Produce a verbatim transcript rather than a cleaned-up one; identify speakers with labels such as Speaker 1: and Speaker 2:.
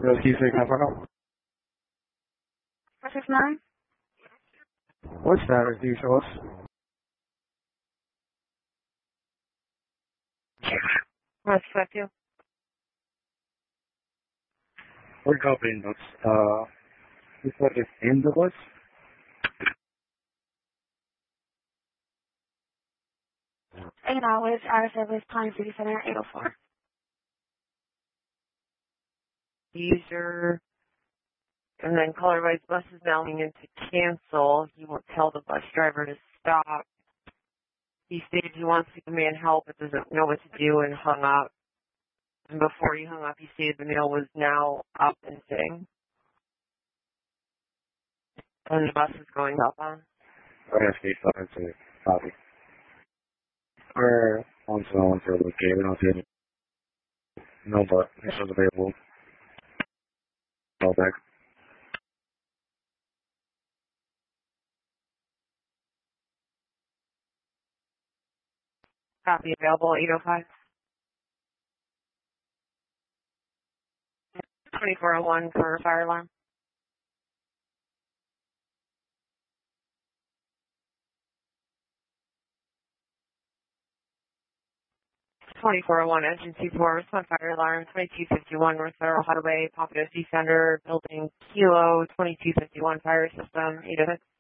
Speaker 1: Rescue six, how far out?
Speaker 2: four six nine?
Speaker 1: What status do you show us?
Speaker 2: Let's check you.
Speaker 1: We're copying notes. Uh, this one is in the bus.
Speaker 2: Eight hours, out of service, Pine City Center, eight oh four.
Speaker 3: User, and then Colorway's bus is now going to cancel. He won't tell the bus driver to stop. He stated he wants to demand help but doesn't know what to do and hung up. And before he hung up, he stated the mail was now up and sitting. And the bus is going up on.
Speaker 1: Rescue five six, copy. We're on to one for the game. We don't see any. No, but it's still available. Call back.
Speaker 3: Copy available, eight oh five. twenty-four oh one for fire alarm. twenty-four oh one, engine two four, respond fire alarm, twenty-two fifty-one North Federal Highway, Pompano Center, building Kilo, twenty-two fifty-one fire system, eight oh six.